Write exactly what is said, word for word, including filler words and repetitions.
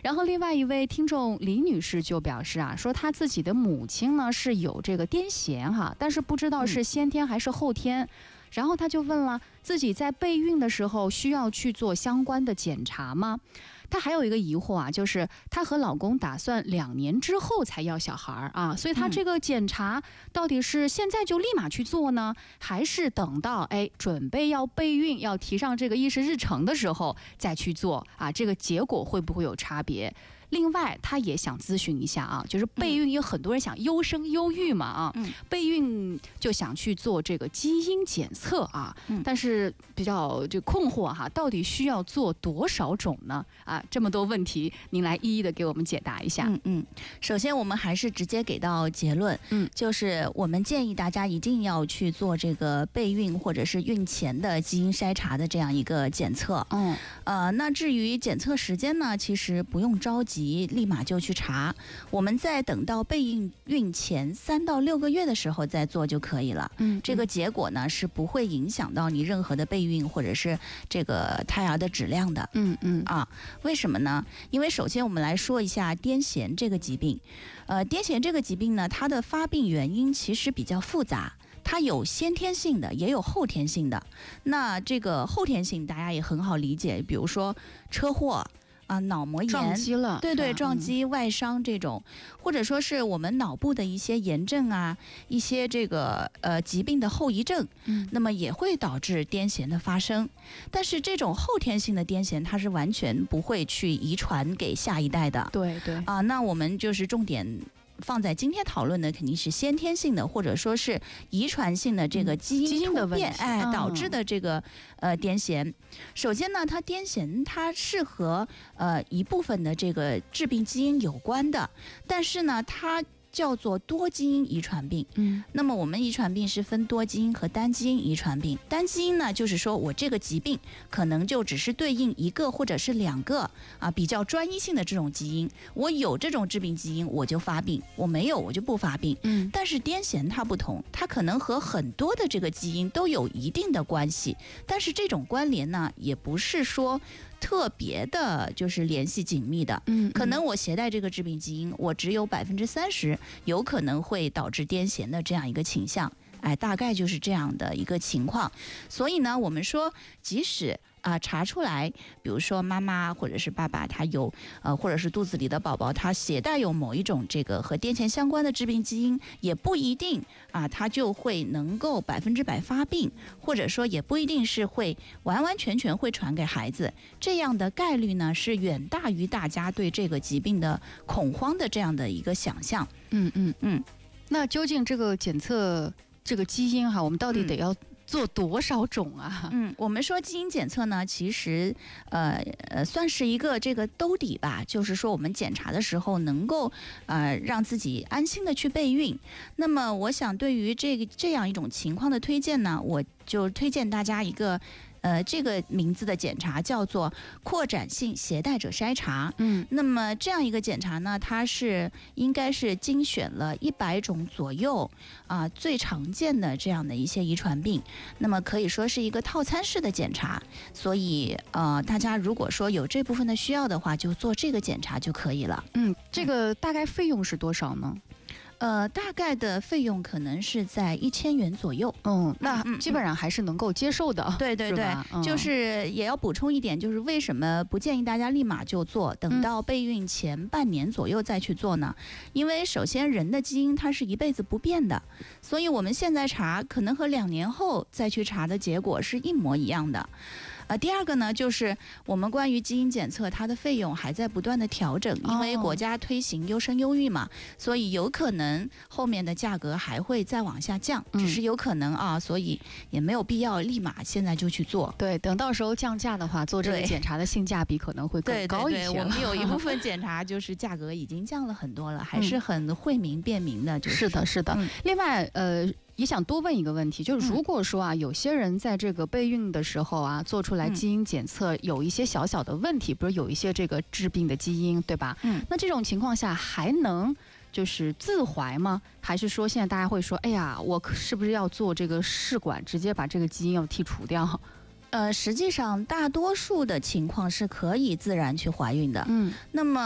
然后另外一位听众李女士就表示啊，说她自己的母亲呢是有这个癫痫哈，但是不知道是先天还是后天。嗯，然后她就问了，自己在备孕的时候需要去做相关的检查吗？她还有一个疑惑啊，就是她和老公打算两年之后才要小孩啊，所以她这个检查到底是现在就立马去做呢，还是等到哎准备要备孕要提上这个议事日程的时候再去做啊？这个结果会不会有差别？另外，他也想咨询一下啊，就是备孕有很多人想优生优育嘛啊，嗯、备孕就想去做这个基因检测啊，嗯、但是比较这困惑哈、啊，到底需要做多少种呢？啊，这么多问题，您来一一的给我们解答一下。 嗯嗯，首先我们还是直接给到结论，嗯，就是我们建议大家一定要去做这个备孕或者是孕前的基因筛查的这样一个检测。嗯，呃，那至于检测时间呢，其实不用着急。立马就去查，我们在等到备孕孕前三到六个月的时候再做就可以了。嗯，这个结果呢是不会影响到你任何的备孕或者是这个胎儿的质量的。嗯嗯啊，为什么呢？因为首先我们来说一下癫痫这个疾病。呃，癫痫这个疾病呢，它的发病原因其实比较复杂。它有先天性的，也有后天性的。那这个后天性大家也很好理解，比如说车祸。啊，脑膜炎撞击了， 对对，撞击、外伤这种，嗯、或者说是我们脑部的一些炎症啊，一些这个呃疾病的后遗症，嗯，那么也会导致癫痫的发生。但是这种后天性的癫痫，它是完全不会去遗传给下一代的。 对对啊，那我们就是重点。放在今天讨论的肯定是先天性的，或者说是遗传性的这个基因突变，嗯、哎导致的这个呃癫痫。首先呢，它癫痫它是和呃一部分的这个致病基因有关的，但是呢，它叫做多基因遗传病。嗯，那么我们遗传病是分多基因和单基因遗传病。单基因呢，就是说我这个疾病可能就只是对应一个或者是两个啊比较专一性的这种基因。我有这种致病基因，我就发病；我没有，我就不发病。嗯，但是癫痫它不同，它可能和很多的这个基因都有一定的关系，但是这种关联呢，也不是说特别的，就是联系紧密的。嗯，可能我携带这个致病基因，我只有百分之三十，有可能会导致癫痫的这样一个倾向。哎，大概就是这样的一个情况。所以呢，我们说，即使啊查出来，比如说妈妈或者是爸爸他有呃，或者是肚子里的宝宝他携带有某一种这个和癫痫相关的致病基因，也不一定啊他就会能够百分之百发病，或者说也不一定是会完完全全会传给孩子。这样的概率呢是远大于大家对这个疾病的恐慌的这样的一个想象。嗯嗯嗯。 那究竟这个检测这个基因哈，我们到底得要做多少种啊？ 嗯，我们说基因检测呢，其实呃呃算是一个这个兜底吧，就是说我们检查的时候能够呃让自己安心的去备孕。那么我想对于这个这样一种情况的推荐呢，我就推荐大家一个。呃，这个名字的检查叫做扩展性携带者筛查。嗯，那么这样一个检查呢，它是应该是精选了一百种左右啊、呃、最常见的这样的一些遗传病，那么可以说是一个套餐式的检查。所以呃，大家如果说有这部分的需要的话，就做这个检查就可以了。 嗯，这个大概费用是多少呢？ 呃，大概的费用可能是在一千元左右。 嗯，那基本上还是能够接受的。 嗯、对对对，嗯、就是也要补充一点，就是为什么不建议大家立马就做，等到备孕前半年左右再去做呢？嗯、因为首先人的基因它是一辈子不变的，所以我们现在查可能和两年后再去查的结果是一模一样的。呃，第二个呢，就是我们关于基因检测，它的费用还在不断的调整，因为国家推行优生优育嘛，所以有可能后面的价格还会再往下降，只是有可能啊，所以也没有必要立马现在就去做。 对，等到时候降价的话，做这个检查的性价比可能会更高一些。 对对对，我们有一部分检查就是价格已经降了很多了，还是很惠民便民的。就是、 是的，是的。嗯、另外，呃。也想多问一个问题，就是如果说啊，有些人在这个备孕的时候啊，做出来基因检测有一些小小的问题，比如有一些这个致病的基因，对吧？嗯，那这种情况下还能就是自怀吗？还是说现在大家会说，哎呀，我是不是要做这个试管，直接把这个基因要剔除掉？ 呃，实际上大多数的情况是可以自然去怀孕的。嗯，那么。